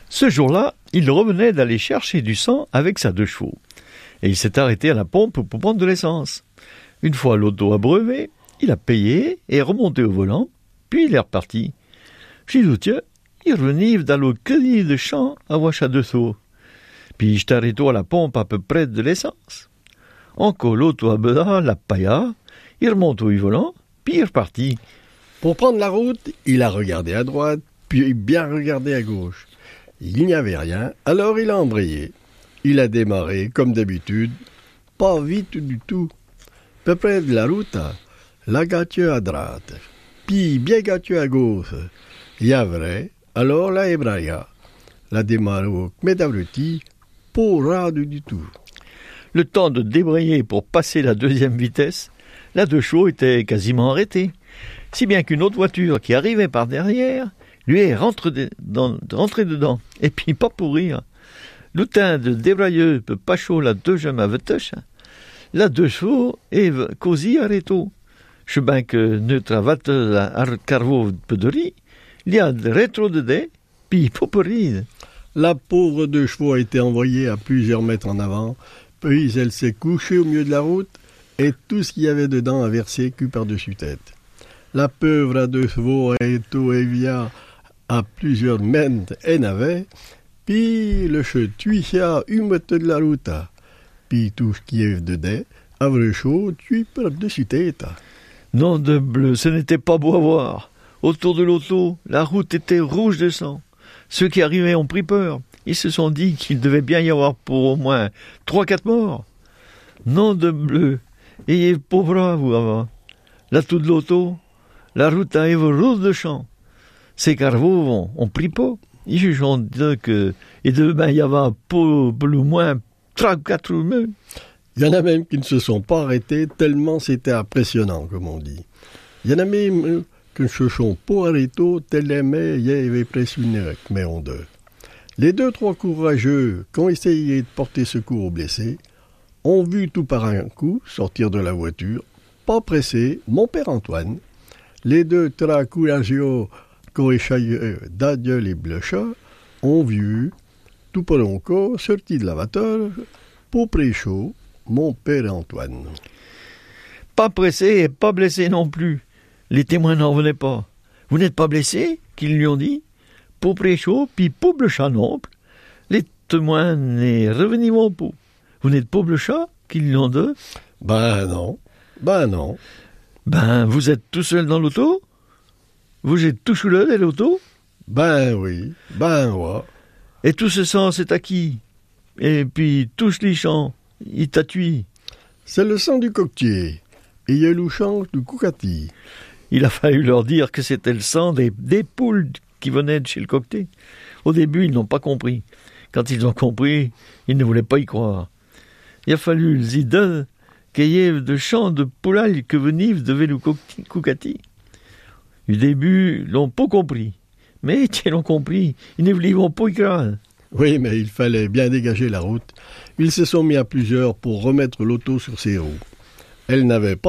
Ce jour-là, il revenait d'aller chercher du sang avec sa 2 chevaux. Et il s'est arrêté à la pompe pour prendre de l'essence. Une fois l'auto abreuvé, il a payé et est remonté au volant, puis il est reparti. J'ai dit, tiens, il revenait d'aller cueillir de champ à Wacha de Thau. Puis je t'arrête à la pompe à peu près de l'essence. Encore l'auto à la pailla, il remonte au volant, puis il est reparti. Pour prendre la route, il a regardé à droite, puis bien regardé à gauche. Il n'y avait rien, alors il a embrayé. Il a démarré, comme d'habitude, pas vite du tout. Peu près de la route, la gâtue à droite, puis bien gâtue à gauche. Il y a vrai, alors la ébraya. La démarre au médavruti, pas rade du tout. Le temps de débrayer pour passer la 2e vitesse, la 2 chevaux était quasiment arrêtée. Si bien qu'une autre voiture qui arrivait par derrière lui est rentrée dedans. Et puis pas pour rire. L'outin de débrailleux peut pas chaud la 2 jeunes avetush. La 2 chevaux est così arrêto. Je ben que neutra vatte la carvo pederi, il y a de rétro de dé, puis poporide. La pauvre 2 chevaux a été envoyée à plusieurs mètres en avant, puis elle s'est couchée au milieu de la route et tout ce qu'il y avait dedans a versé cul par-dessus tête. La pauvre 2 chevaux a été via à plusieurs mètres et n'avait, puis le chetuia humete de la route, puis tout ce qui est dedans a vrai chaud tue par-dessus tête. Nom de bleu, ce n'était pas beau à voir. Autour de l'auto, la route était rouge de sang. Ceux qui arrivaient ont pris peur. Ils se sont dit qu'il devait bien y avoir pour au moins 3-4 morts. Nom de bleu, ayez pauvre vous avant. Là tout de l'auto, la route a été rouge de champ. Ces carveaux ont pris pas. Ils jugent que et demain il y avait pour le moins 3-4 morts. Il y en a même qui ne se sont pas arrêtés tellement c'était impressionnant, comme on dit. Il y en a même qui ne se sont pas arrêtés tellement il y avait impressionné, mais on deux. Les 2-3 courageux qui ont essayé de porter secours aux blessés ont vu tout par un coup sortir de la voiture, pas pressé, mon père Antoine. Les 2-3 courageux qui ont échaillé d'adieu les bluchats ont vu tout par un coup sorti de la voiture pour pré-chaud, mon père Antoine. Pas pressé et pas blessé non plus. Les témoins n'en revenaient pas. Vous n'êtes pas blessé, qu'ils lui ont dit. Pour pré-chaud, puis pour le chat non plus. Les témoins n'est revenus mon pot. Vous n'êtes pas le chat, qu'ils lui ont dit. Ben non. Ben, vous êtes tout seul dans l'auto? Vous êtes tout seul dans l'auto? Ben oui, ben ouais. Et tout ce sang, c'est à qui? Et puis, tous les champs, il t'a tué. C'est le sang du coquetier. Et il y a le change du coucati. Il a fallu leur dire que c'était le sang des poules qui venaient de chez le coquetier. Au début, ils n'ont pas compris. Quand ils ont compris, ils ne voulaient pas y croire. Il a fallu le zidel qu'il y ait de champs de poulailles que venive de le coucati. Au début, ils n'ont pas compris. Mais ils l'ont compris. Ils ne voulaient pas y croire. Oui, mais il fallait bien dégager la route. Ils se sont mis à plusieurs pour remettre l'auto sur ses roues. Elle n'avait pas